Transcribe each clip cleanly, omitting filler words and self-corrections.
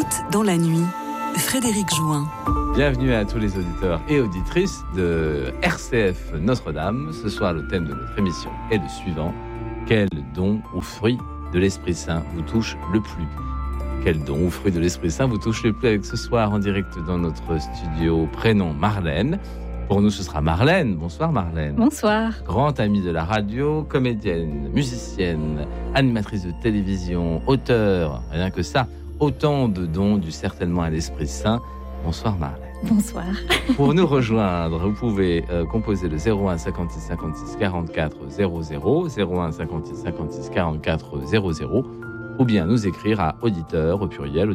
Poète dans la nuit, Frédéric Join. Bienvenue à tous les auditeurs et auditrices de RCF Notre-Dame. Ce soir, le thème de notre émission est le suivant. Quel don ou fruit de l'Esprit Saint vous touche le plus ? Quel don ou fruit de l'Esprit Saint vous touche le plus avec ce soir en direct dans notre studio prénom Marlène. Pour nous, ce sera Marlène. Bonsoir Marlène. Bonsoir. Grande amie de la radio, comédienne, musicienne, animatrice de télévision, auteure, rien que ça. Autant de dons dus certainement à l'Esprit Saint. Bonsoir Marlène. Bonsoir. Pour nous rejoindre, vous pouvez composer le 01 56 56 44 00, 01 56 56 44 00, ou bien nous écrire à auditeurs, au pluriel,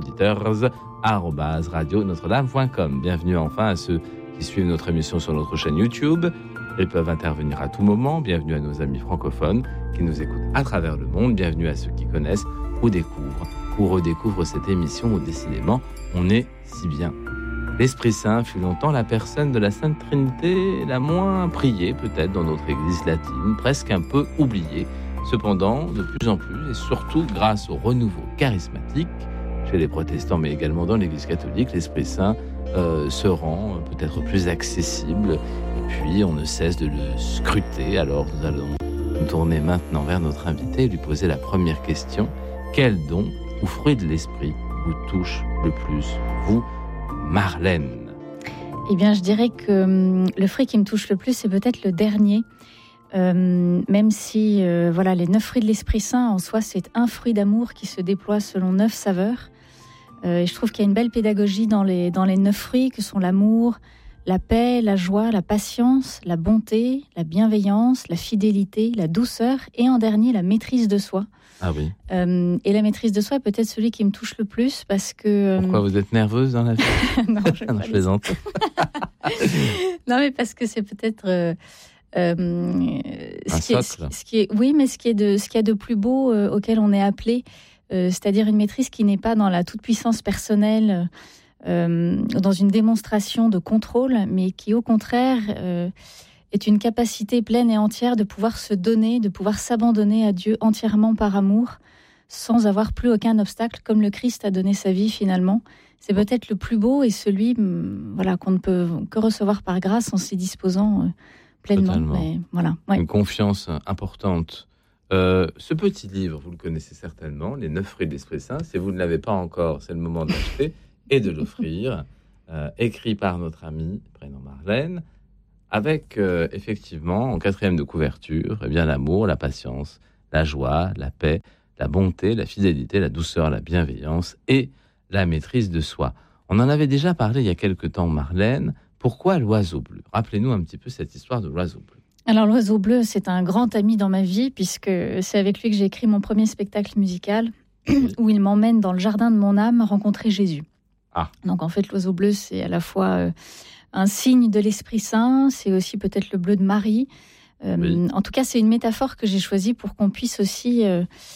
auditeurs@radionotre-dame.com. Bienvenue enfin à ceux qui suivent notre émission sur notre chaîne YouTube. Ils peuvent intervenir à tout moment. Bienvenue à nos amis francophones qui nous écoutent à travers le monde. Bienvenue à ceux qui connaissent ou découvrent ou redécouvrent cette émission où décidément on est si bien. L'Esprit Saint fut longtemps la personne de la Sainte Trinité la moins priée peut-être dans notre Église latine, presque un peu oubliée. Cependant, de plus en plus, et surtout grâce au renouveau charismatique chez les protestants mais également dans l'Église catholique, l'Esprit Saint se rend peut-être plus accessible, et puis on ne cesse de le scruter. Alors nous allons nous tourner maintenant vers notre invité et lui poser la première question. Quel don ou fruit de l'esprit vous touche le plus, vous, Marlène ? Eh bien, je dirais que le fruit qui me touche le plus, c'est peut-être le dernier. Même si les 9 fruits de l'Esprit Saint, en soi, c'est un fruit d'amour qui se déploie selon 9 saveurs. Et je trouve qu'il y a une belle pédagogie dans les 9 fruits que sont l'amour, la paix, la joie, la patience, la bonté, la bienveillance, la fidélité, la douceur et en dernier, la maîtrise de soi. Ah oui. Et la maîtrise de soi est peut-être celui qui me touche le plus parce que... Pourquoi vous êtes nerveuse dans la vie ? Non, je plaisante. Non, mais parce que c'est peut-être... ce qui est de plus beau auquel on est appelé, c'est-à-dire une maîtrise qui n'est pas dans la toute-puissance personnelle, dans une démonstration de contrôle, mais qui au contraire est une capacité pleine et entière de pouvoir se donner, de pouvoir s'abandonner à Dieu entièrement par amour, sans avoir plus aucun obstacle, comme le Christ a donné sa vie finalement. C'est peut-être le plus beau et celui qu'on ne peut que recevoir par grâce en s'y disposant pleinement. Mais, Une confiance importante. Ce petit livre, vous le connaissez certainement, Les 9 fruits de l'Esprit Saint. Si vous ne l'avez pas encore, c'est le moment de l'acheter et de l'offrir. Écrit par notre amie, prénom Marlène, avec effectivement, en 4e de couverture, l'amour, la patience, la joie, la paix, la bonté, la fidélité, la douceur, la bienveillance et la maîtrise de soi. On en avait déjà parlé il y a quelque temps, Marlène. Pourquoi l'oiseau bleu ? Rappelez-nous un petit peu cette histoire de l'oiseau bleu. Alors l'oiseau bleu, c'est un grand ami dans ma vie puisque c'est avec lui que j'ai écrit mon premier spectacle musical où il m'emmène dans le jardin de mon âme rencontrer Jésus. Ah. Donc en fait, l'oiseau bleu, c'est à la fois un signe de l'Esprit Saint, c'est aussi peut-être le bleu de Marie. Oui. En tout cas, c'est une métaphore que j'ai choisie pour qu'on puisse aussi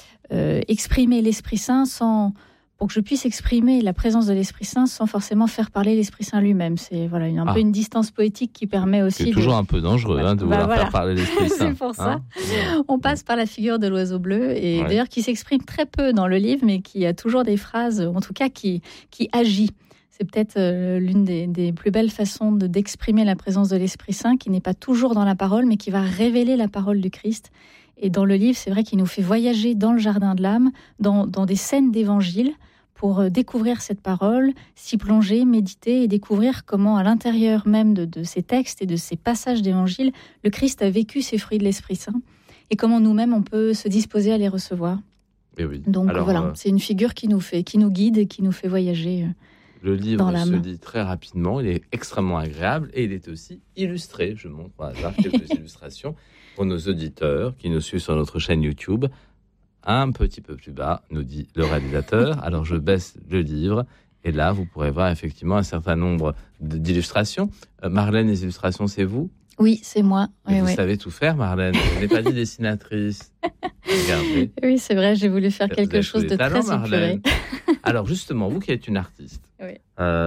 exprimer l'Esprit Saint pour que je puisse exprimer la présence de l'Esprit Saint sans forcément faire parler l'Esprit Saint lui-même. C'est peu une distance poétique qui permet aussi... C'est toujours un peu dangereux de vouloir faire parler l'Esprit Saint. C'est pour ça. On passe par la figure de l'oiseau bleu, et d'ailleurs qui s'exprime très peu dans le livre, mais qui a toujours des phrases, en tout cas qui agit. C'est peut-être l'une des plus belles façons d'exprimer la présence de l'Esprit Saint, qui n'est pas toujours dans la parole, mais qui va révéler la parole du Christ. Et dans le livre, c'est vrai qu'il nous fait voyager dans le jardin de l'âme, dans des scènes d'évangile, pour découvrir cette parole, s'y plonger, méditer et découvrir comment, à l'intérieur même de ces textes et de ces passages d'évangile, le Christ a vécu ces fruits de l'Esprit Saint et comment nous-mêmes on peut se disposer à les recevoir. Et oui. Donc c'est une figure qui nous guide et qui nous fait voyager le livre dans l'âme. Se lit très rapidement, il est extrêmement agréable et il est aussi illustré. Je montre au hasard quelques illustrations pour nos auditeurs qui nous suivent sur notre chaîne YouTube. Un petit peu plus bas, nous dit le réalisateur. Alors je baisse le livre et là vous pourrez voir effectivement un certain nombre d'illustrations. Marlène, les illustrations, c'est vous ? Oui, c'est moi. Vous savez tout faire, Marlène. Je n'ai pas dit dessinatrice. Regardez. Oui, c'est vrai, j'ai voulu faire quelque chose de très épuré. Alors justement, vous qui êtes une artiste, oui.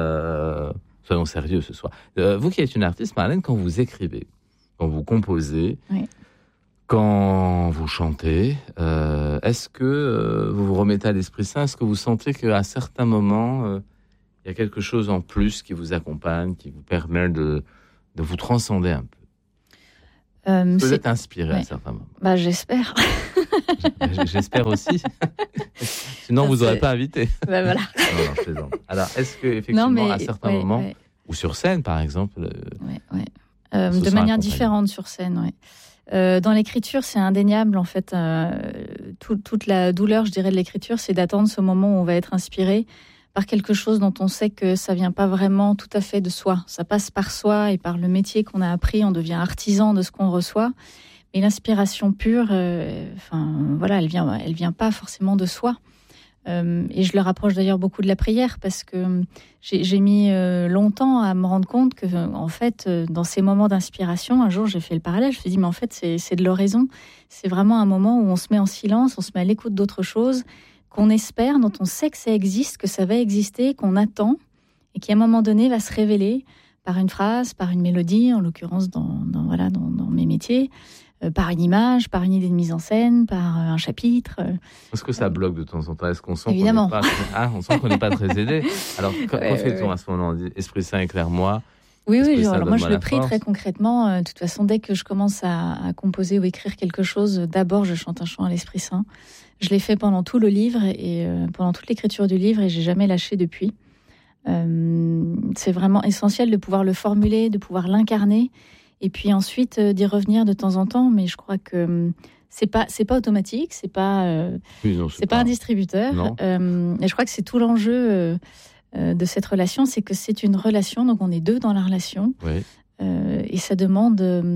Soyons sérieux ce soir. Vous qui êtes une artiste, Marlène, quand vous écrivez, quand vous composez, oui. Quand vous chantez, est-ce que vous vous remettez à l'Esprit Saint? Est-ce que vous sentez qu'à certains moments, il y a quelque chose en plus qui vous accompagne, qui vous permet de vous transcender un peu? Vous êtes inspiré à certains moments. J'espère. J'espère aussi. Sinon, vous n'aurez pas invité. Voilà. Non, je plaisante. Alors, est-ce qu'effectivement, à certains moments, ou sur scène, par exemple... de manière différente sur scène, oui. Dans l'écriture, c'est indéniable, en fait. Toute la douleur, je dirais, de l'écriture, c'est d'attendre ce moment où on va être inspiré par quelque chose dont on sait que ça vient pas vraiment tout à fait de soi. Ça passe par soi et par le métier qu'on a appris. On devient artisan de ce qu'on reçoit. Mais l'inspiration pure, elle vient pas forcément de soi. Et je le rapproche d'ailleurs beaucoup de la prière parce que j'ai mis longtemps à me rendre compte que, en fait, dans ces moments d'inspiration, un jour j'ai fait le parallèle, je me suis dit, mais en fait c'est de l'oraison, c'est vraiment un moment où on se met en silence, on se met à l'écoute d'autre chose, qu'on espère, dont on sait que ça existe, que ça va exister, qu'on attend, et qui à un moment donné va se révéler par une phrase, par une mélodie, en l'occurrence dans mes métiers, par une image, par une idée de mise en scène, par un chapitre. Est-ce que ça bloque de temps en temps? Est-ce qu'on sent Évidemment. qu'on n'est pas très aidé? Alors, quoi fait-on à ce moment? Esprit Saint, éclaire-moi. Oui, alors moi je le prie très concrètement. De toute façon, dès que je commence à composer ou écrire quelque chose, d'abord je chante un chant à l'Esprit Saint. Je l'ai fait pendant tout le livre et pendant toute l'écriture du livre et j'ai jamais lâché depuis. C'est vraiment essentiel de pouvoir le formuler, de pouvoir l'incarner. Et puis ensuite d'y revenir de temps en temps, mais je crois que c'est pas automatique, c'est pas un distributeur. Et je crois que c'est tout l'enjeu de cette relation, c'est que c'est une relation, donc on est deux dans la relation, et ça demande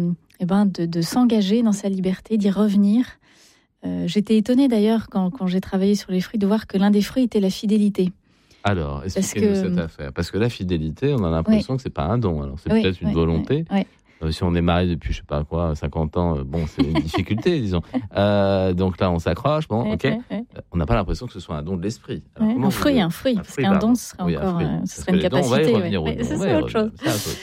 de s'engager dans sa liberté, d'y revenir. J'étais étonnée d'ailleurs quand j'ai travaillé sur les fruits de voir que l'un des fruits était la fidélité. Alors, expliquez-nous cette affaire, parce que la fidélité, on a l'impression que c'est pas un don, alors c'est peut-être une volonté. Si on est marié depuis, je sais pas quoi, 50 ans, c'est une difficulté, disons. Donc là, on s'accroche, on n'a pas l'impression que ce soit un don de l'esprit. Alors, un fruit, parce qu'un don, ce serait encore, ce serait une capacité. C'est autre chose.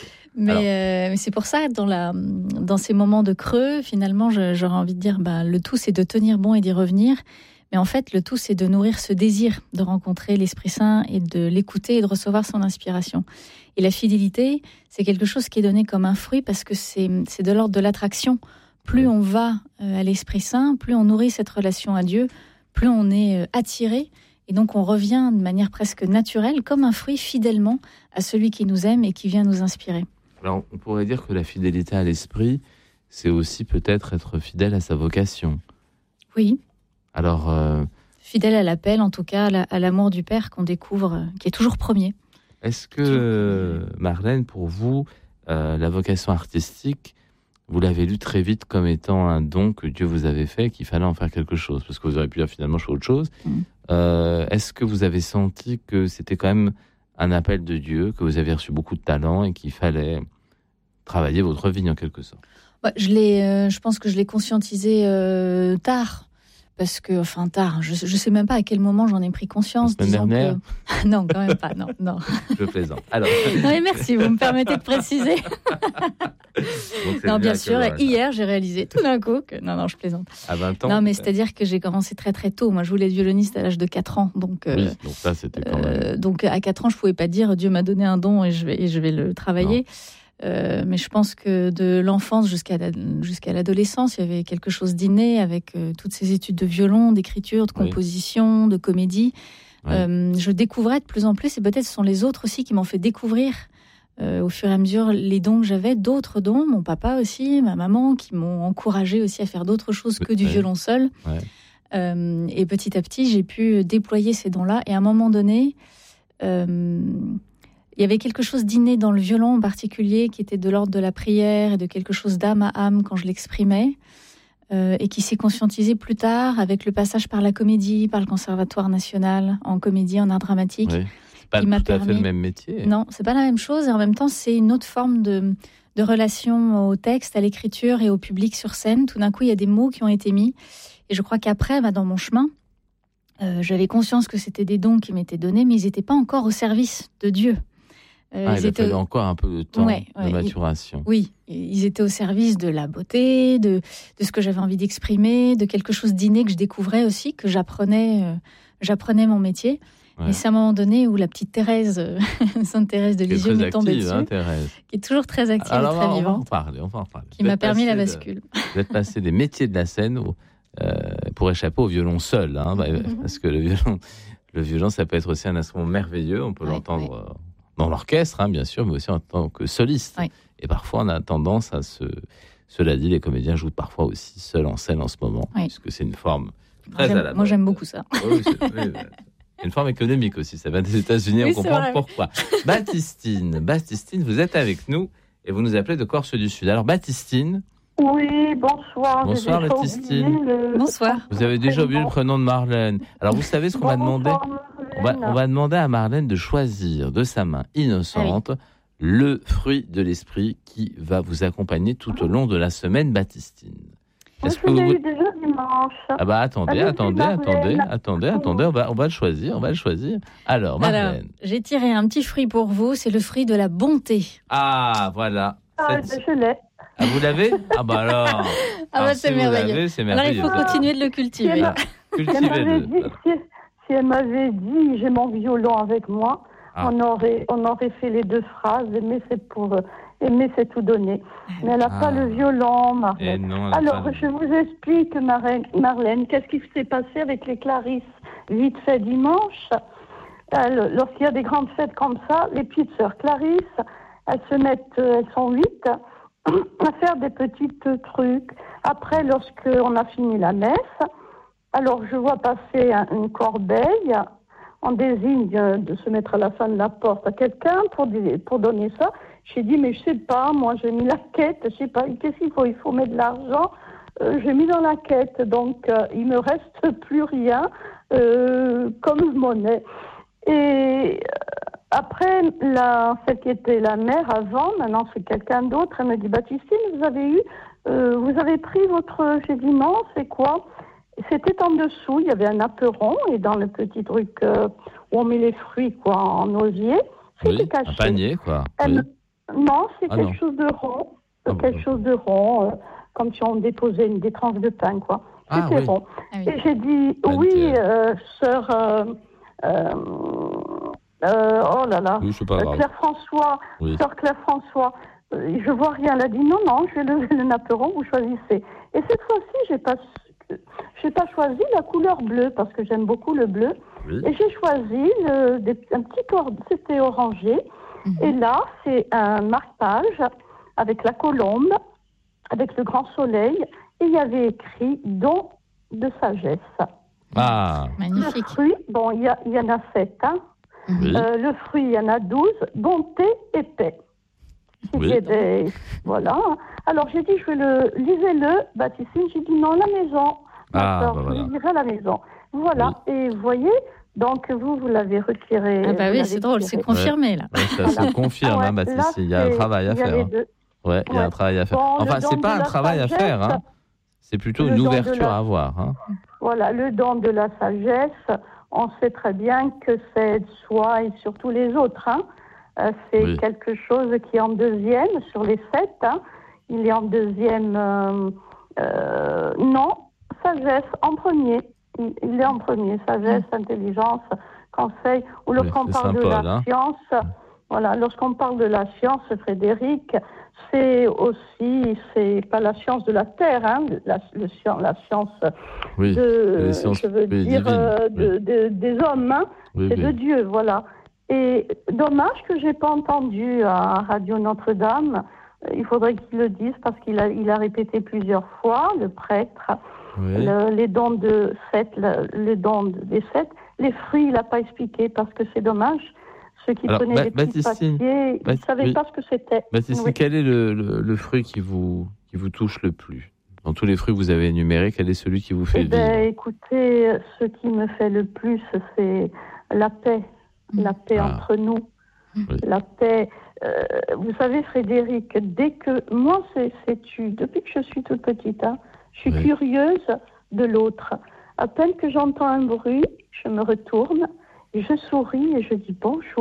Mais c'est pour ça, dans ces moments de creux, finalement, j'aurais envie de dire, le tout, c'est de tenir bon et d'y revenir. Mais en fait, le tout, c'est de nourrir ce désir de rencontrer l'Esprit Saint et de l'écouter et de recevoir son inspiration. Et la fidélité, c'est quelque chose qui est donné comme un fruit parce que c'est de l'ordre de l'attraction. Plus on va à l'Esprit Saint, plus on nourrit cette relation à Dieu, plus on est attiré. Et donc, on revient de manière presque naturelle, comme un fruit, fidèlement à celui qui nous aime et qui vient nous inspirer. Alors, on pourrait dire que la fidélité à l'Esprit, c'est aussi peut-être être fidèle à sa vocation. Oui. Alors, fidèle à l'appel, en tout cas, à l'amour du Père qu'on découvre, qui est toujours premier. Est-ce que, Marlène, pour vous, la vocation artistique, vous l'avez lu très vite comme étant un don que Dieu vous avait fait, qu'il fallait en faire quelque chose? Parce que vous auriez pu dire finalement, je fais autre chose. Est-ce que vous avez senti que c'était quand même un appel de Dieu, que vous avez reçu beaucoup de talent et qu'il fallait travailler votre vie en quelque sorte? Je pense que je l'ai conscientisé tard. Parce que, tard, je ne sais même pas à quel moment j'en ai pris conscience. La semaine dernière Non, quand même pas, non. Je plaisante. Alors... Non, mais merci, vous me permettez de préciser. Non, bien sûr, hier, j'ai réalisé tout d'un coup que... Non, je plaisante. À 20 ans? Non, mais c'est-à-dire que j'ai commencé très très tôt. Moi, je voulais être violoniste à l'âge de 4 ans. Donc ça, c'était quand même... donc, à 4 ans, je ne pouvais pas dire « Dieu m'a donné un don et je vais le travailler ». Mais je pense que de l'enfance jusqu'à l'adolescence, il y avait quelque chose d'inné avec toutes ces études de violon, d'écriture, de composition, de comédie. Je découvrais de plus en plus, et peut-être ce sont les autres aussi qui m'ont fait découvrir au fur et à mesure les dons que j'avais, d'autres dons, mon papa aussi, ma maman, qui m'ont encouragé aussi à faire d'autres choses que du violon seul. Et petit à petit, j'ai pu déployer ces dons-là. Et à un moment donné... il y avait quelque chose d'inné dans le violon en particulier qui était de l'ordre de la prière et de quelque chose d'âme à âme quand je l'exprimais et qui s'est conscientisé plus tard avec le passage par la comédie, par le Conservatoire national en comédie, en art dramatique. C'est pas tout à fait le même métier. Non, c'est pas la même chose et en même temps c'est une autre forme de relation au texte, à l'écriture et au public sur scène. Tout d'un coup, il y a des mots qui ont été mis et je crois qu'après, dans mon chemin, j'avais conscience que c'était des dons qui m'étaient donnés mais ils n'étaient pas encore au service de Dieu. Il a fallu encore un peu de temps de maturation. Ils étaient au service de la beauté, de ce que j'avais envie d'exprimer, de quelque chose d'inné que je découvrais aussi, que j'apprenais mon métier. Ouais. Et c'est à un moment donné où la petite Thérèse, Sainte Thérèse de Lisieux, m'est tombée dessus, qui est toujours très active et très vivante, on va en parler. Qui m'a permis la bascule. Vous êtes passé des métiers de la scène pour échapper au violon seul, parce que le violon, ça peut être aussi un instrument merveilleux, on peut l'entendre dans l'orchestre, bien sûr, mais aussi en tant que soliste. Oui. Et parfois, on a tendance à Cela dit, les comédiens jouent parfois aussi seuls en scène en ce moment, puisque c'est une forme très à la mode. Moi, j'aime beaucoup ça. Oui, c'est une forme économique aussi. Ça vient des États-Unis, on comprend pourquoi. Baptistine, vous êtes avec nous et vous nous appelez de Corse du Sud. Alors, Baptistine. Oui, bonsoir. Bonsoir, Baptistine. Bonsoir. Vous avez déjà oublié le prénom de Marlène. Alors, vous savez ce qu'on va demander ? On va demander à Marlène de choisir de sa main innocente le fruit de l'esprit qui va vous accompagner tout au long de la semaine, Baptistine. Est-ce que vous... déjà dimanche. Attendez, on va le choisir. Alors, Marlène. J'ai tiré un petit fruit pour vous, c'est le fruit de la bonté. Ah, voilà. Je l'ai. Ah, vous l'avez ? Alors. C'est merveilleux. Alors, il faut continuer de le cultiver. Cultivez-le. Si elle m'avait dit, j'ai mon violon avec moi, on aurait fait les deux phrases, aimer c'est tout donner. Mais elle n'a pas le violon, Marlène. Non, alors, je vous explique, Marlène, qu'est-ce qui s'est passé avec les Clarisses vite fait dimanche. Lorsqu'il y a des grandes fêtes comme ça, les petites sœurs Clarisse, elles sont 8, à faire des petits trucs. Après, lorsqu'on a fini la messe, alors je vois passer une corbeille. On désigne de se mettre à la fin de la porte à quelqu'un pour donner ça. J'ai dit, mais je sais pas, moi j'ai mis la quête, je sais pas, qu'est-ce qu'il faut ? Il faut mettre de l'argent. J'ai mis dans la quête, donc il me reste plus rien comme monnaie. Et après, celle qui était la mère avant, maintenant c'est quelqu'un d'autre, elle me dit, Baptistine, vous avez pris votre... J'ai dit, non, c'est quoi ? C'était en dessous, il y avait un apéron, et dans le petit truc où on met les fruits, en osier, c'était caché. Un panier, quoi. Non, c'est quelque chose de rond. Chose de rond, comme si on déposait des tranches de pain, quoi. C'était rond. Et j'ai dit, sœur... oh là là, Claire François, sœur Claire François, je vois rien. Elle a dit, non, je vais lever le napperon, vous choisissez. Et cette fois-ci, j'ai pas choisi la couleur bleue, parce que j'aime beaucoup le bleu. Oui. Et j'ai choisi un petit corde, c'était orangé. Mm-hmm. Et là, c'est un marque-page avec la colombe, avec le grand soleil. Et il y avait écrit « Don de sagesse ». Ah, magnifique. Le fruit, il y en a 7. Oui. Le fruit, il y en a 12. Bonté et paix. Oui. Voilà. Alors, j'ai dit, lisez-le, Baptistine. J'ai dit, non, la maison. Je le lirai à la maison. Voilà. Oui. Et vous voyez, donc, vous l'avez retiré. Ah oui, c'est drôle, c'est confirmé, là. Ouais, ça se confirme, Baptistine. Il y a un travail à faire. Il y a un travail à faire. Enfin, c'est pas un travail à faire, C'est plutôt une ouverture à avoir. Voilà, le don de la sagesse, on sait très bien que c'est soi et surtout les autres. C'est quelque chose qui est en deuxième sur les 7. Il est en deuxième... non, sagesse en premier. Il est en premier. Sagesse, intelligence, conseil. Ou lorsqu'on parle de la science... Voilà, lorsqu'on parle de la science, Frédéric, c'est pas la science de la terre, la science des hommes, c'est de Dieu, voilà. Et dommage que j'ai pas entendu à Radio Notre-Dame. Il faudrait qu'il le dise parce qu'il a répété plusieurs fois, le prêtre, les dons des 7, les fruits, il n'a pas expliqué parce que c'est dommage. Ceux qui prenaient des petits papiers, ils ne savaient pas ce que c'était. Baptistine, quel est le fruit qui vous touche le plus ? Dans tous les fruits que vous avez énumérés, quel est celui qui vous fait vivre ? Écoutez, ce qui me fait le plus, c'est la paix. La paix entre nous. Oui. La paix. Vous savez, Frédéric, moi, depuis que je suis toute petite, je suis curieuse de l'autre. À peine que j'entends un bruit, je me retourne, je souris et je dis bonjour.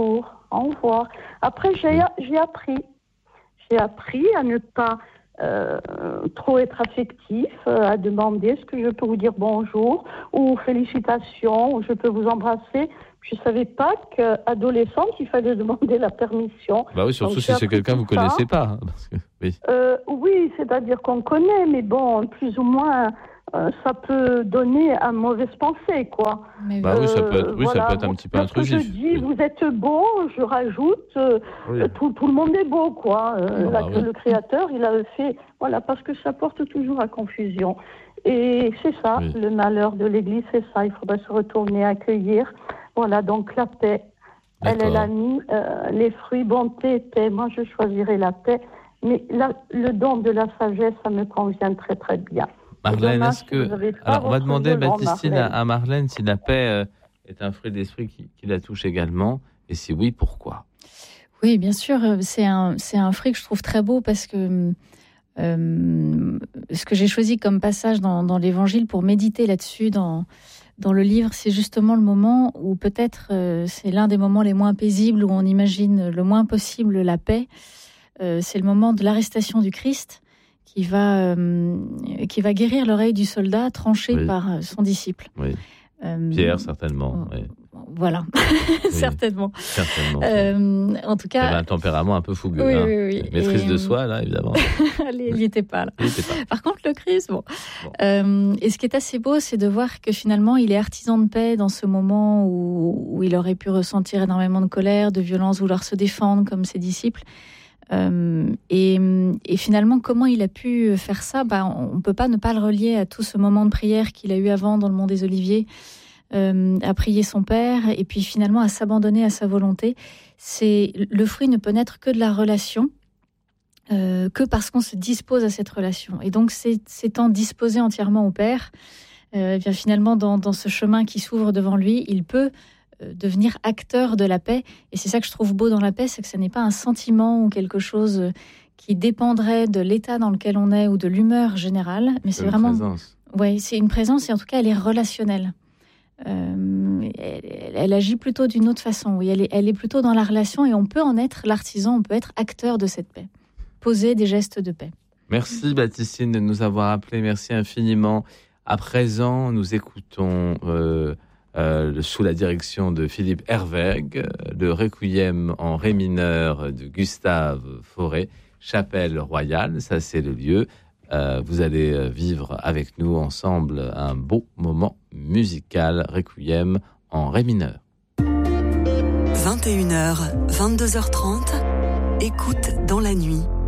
Au revoir. Après, j'ai appris à ne pas trop être affectif, à demander est-ce que je peux vous dire bonjour ou félicitations ou je peux vous embrasser. Je ne savais pas qu'adolescente, il fallait demander la permission. Bah oui, surtout si c'est quelqu'un que vous ne connaissez pas. Parce que, oui. Oui, c'est-à-dire qu'on connaît, mais bon, plus ou moins, ça peut donner à mauvaise pensée, quoi. Mais bah oui, ça peut être, voilà. Ça peut être un petit peu intrusif. Lorsque je dis vous êtes beau, je rajoute tout le monde est beau, quoi. Le créateur, il a fait, voilà, parce que ça porte toujours à confusion. Et c'est ça, le malheur de l'Église, c'est ça. Il faudrait se retourner, accueillir. Voilà, donc la paix. D'accord. Elle a mis les fruits, bonté, paix. Moi, je choisirais la paix. Mais le don de la sagesse, ça me convient très, très bien. Marlène, est-ce que... Alors, on va demander, Baptistine, à Marlène si la paix est un fruit d'esprit qui la touche également. Et si oui, pourquoi ? Oui, bien sûr. C'est un fruit que je trouve très beau parce que ce que j'ai choisi comme passage dans l'Évangile pour méditer là-dessus dans le livre, c'est justement le moment où peut-être c'est l'un des moments les moins paisibles, où on imagine le moins possible la paix. C'est le moment de l'arrestation du Christ qui va guérir l'oreille du soldat tranché par son disciple. Oui. Pierre, certainement. Oui. Voilà, certainement. En tout cas, il avait un tempérament un peu fougueux. Oui. Maîtrise de soi, là, évidemment. Il n'y était pas là. Par contre, le Christ, bon. Et ce qui est assez beau, c'est de voir que finalement, il est artisan de paix dans ce moment où il aurait pu ressentir énormément de colère, de violence, vouloir se défendre comme ses disciples. Et finalement, comment il a pu faire ça ? On ne peut pas ne pas le relier à tout ce moment de prière qu'il a eu avant dans le Mont des Oliviers, à prier son Père, et puis finalement à s'abandonner à sa volonté. Le fruit ne peut naître que de la relation, que parce qu'on se dispose à cette relation. Et donc, s'étant disposé entièrement au Père, bien finalement, dans ce chemin qui s'ouvre devant lui, il peut devenir acteur de la paix. Et c'est ça que je trouve beau dans la paix, c'est que ce n'est pas un sentiment ou quelque chose qui dépendrait de l'état dans lequel on est ou de l'humeur générale, mais c'est vraiment... c'est une présence, et en tout cas, elle est relationnelle. Elle agit plutôt d'une autre façon. Oui, elle est plutôt dans la relation, et on peut en être l'artisan, on peut être acteur de cette paix. Poser des gestes de paix. Merci Baptistine de nous avoir appelés, merci infiniment. À présent, nous écoutons... sous la direction de Philippe Herweg, le Requiem en ré mineur de Gustave Fauré, Chapelle Royale, ça c'est le lieu. Vous allez vivre avec nous ensemble un beau moment musical, Requiem en ré mineur. 21h, 22h30, écoute dans la nuit.